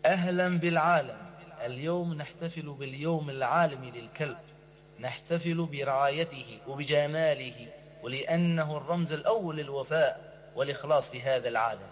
أهلا بالعالم. اليوم نحتفل باليوم العالمي للكلب، نحتفل برعايته وبجماله، ولأنه الرمز الأول للوفاء والإخلاص في هذا العالم.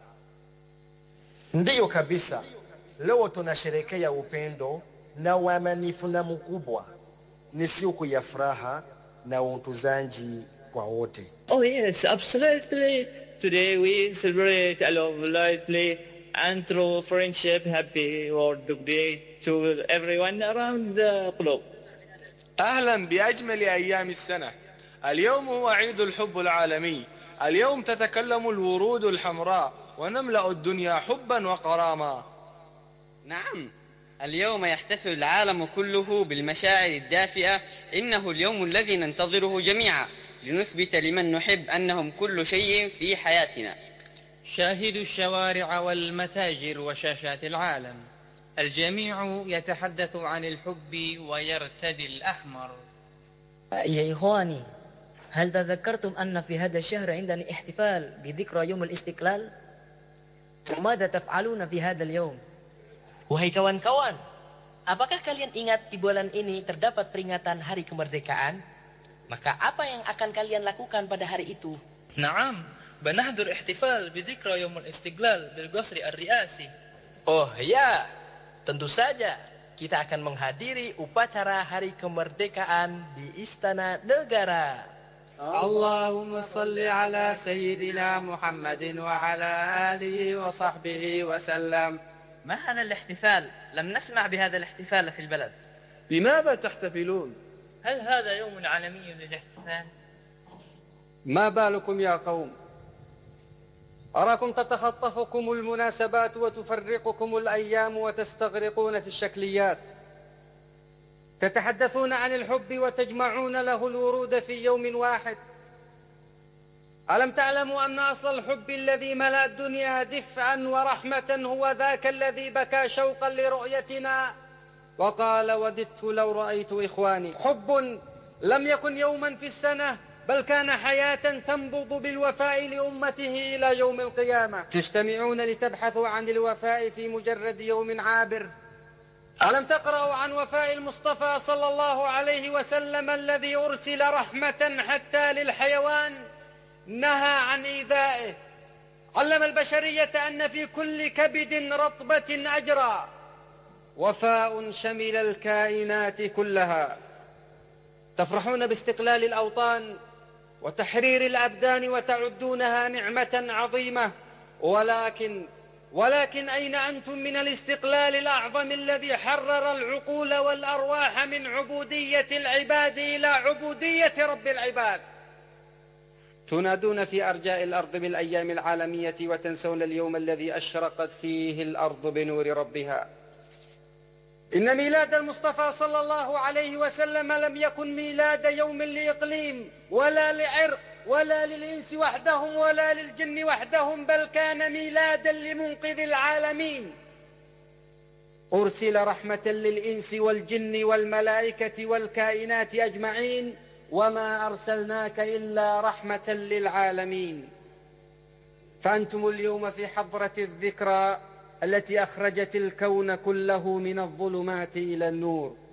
Ndiyo kabisa, leo tunasherehekea upendo na uaminifu na mkubwa. Ni siku ya furaha na utunzaji kwa wote. Oh yes, absolutely. Today we celebrate a love lightly and true friendship. Happy World Day to everyone around the globe. أهلا بأجمل أيام السنة. اليوم هو عيد الحب العالمي. اليوم تتكلم الورود الحمراء ونملأ الدنيا حبا وقراما. نعم، اليوم يحتفل العالم كله بالمشاعر الدافئة. إنه اليوم الذي ننتظره جميعا لنثبت لمن نحب أنهم كل شيء في حياتنا. شاهدوا الشوارع والمتاجر وشاشات العالم، الجميع يتحدث عن الحب ويرتدي الأحمر. يا إخواني، هل تذكرتم أن في هذا الشهر عندنا احتفال بذكرى يوم الاستقلال؟ وماذا تفعلون في هذا اليوم؟ Wahai kawan-kawan, apakah kalian ingat di bulan ini terdapat peringatan Hari Kemerdekaan? Maka apa yang akan kalian lakukan pada hari itu? نعم، بنحضر احتفال بذكرى يوم الاستقلال بالقصر الرئاسي. Oh ya, tentu saja kita akan menghadiri upacara Hari Kemerdekaan di Istana Negara. اللهم صل على سيدنا محمد وعلى آله وصحبه وسلم. ما هذا الاحتفال؟ لم نسمع بهذا الاحتفال في البلد. لماذا تحتفلون؟ هل هذا يوم عالمي للاحتفال؟ ما بالكم يا قوم؟ أراكم تتخطفكم المناسبات وتفرقكم الأيام وتستغرقون في الشكليات. تتحدثون عن الحب وتجمعون له الورود في يوم واحد. ألم تعلموا أن أصل الحب الذي ملأ الدنيا دفئا ورحمة هو ذاك الذي بكى شوقا لرؤيتنا وقال وددت لو رأيت إخواني. حب لم يكن يوما في السنة، بل كان حياة تنبض بالوفاء لأمته إلى يوم القيامة. تجتمعون لتبحثوا عن الوفاء في مجرد يوم عابر. ألم تقرأوا عن وفاء المصطفى صلى الله عليه وسلم الذي أرسل رحمة حتى للحيوان، نهى عن إيذائه، علم البشرية أن في كل كبد رطبة أجرا. وفاء شمل الكائنات كلها. تفرحون باستقلال الأوطان وتحرير الأبدان وتعدونها نعمة عظيمة، ولكن أين أنتم من الاستقلال الأعظم الذي حرر العقول والأرواح من عبودية العباد إلى عبودية رب العباد؟ تنادون في أرجاء الأرض بالأيام العالمية وتنسون اليوم الذي أشرقت فيه الأرض بنور ربها. إن ميلاد المصطفى صلى الله عليه وسلم لم يكن ميلاد يوم لإقليم ولا لعرق ولا للإنس وحدهم ولا للجن وحدهم، بل كان ميلادا لمنقذ العالمين. أرسل رحمة للإنس والجن والملائكة والكائنات أجمعين، وما أرسلناك إلا رحمة للعالمين. فأنتم اليوم في حضرة الذكرى التي أخرجت الكون كله من الظلمات إلى النور.